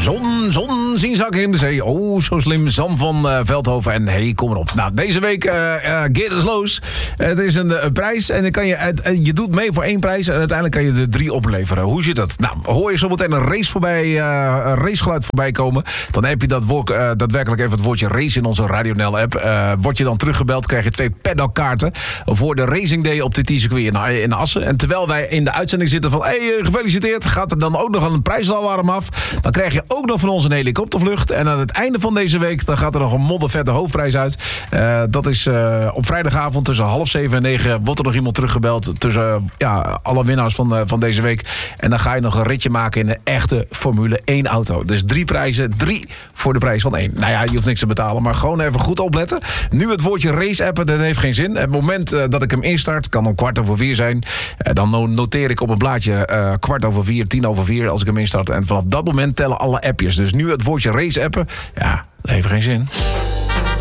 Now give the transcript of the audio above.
Zon zien zakken in de zee. Oh, zo slim. Sam van Veldhoven. En hey, kom erop. Nou, deze week Geert is los. Het is een prijs. En dan kan je doet mee voor 1 prijs. En uiteindelijk kan je er 3 opleveren. Hoe zit dat? Nou, hoor je zo meteen een racegeluid voorbij komen. Dan heb je daadwerkelijk even het woordje race in onze Radio Nel app. Word je dan teruggebeld, krijg je 2 paddockkaarten voor de Racing Day op de T-circuit in Assen. En terwijl wij in de uitzending zitten van gefeliciteerd, gaat er dan ook nog een prijsalarm af. Dan krijg je ook nog van ons een helikoptervlucht. En aan het einde van deze week dan gaat er nog een moddervette hoofdprijs uit. Dat is op vrijdagavond tussen 6:30 en 9 wordt er nog iemand teruggebeld tussen alle winnaars van deze week. En dan ga je nog een ritje maken in een echte Formule 1 auto. Dus 3 prijzen, 3 voor de prijs van 1. Nou ja, je hoeft niks te betalen, maar gewoon even goed opletten. Nu het woordje race appen, dat heeft geen zin. Het moment dat ik hem instart, kan om 3:15 zijn. Dan noteer ik op een blaadje 4:15, 3:10 als ik hem instart. En vanaf dat moment tellen alle appjes. Dus nu het woordje race appen, ja, dat heeft geen zin.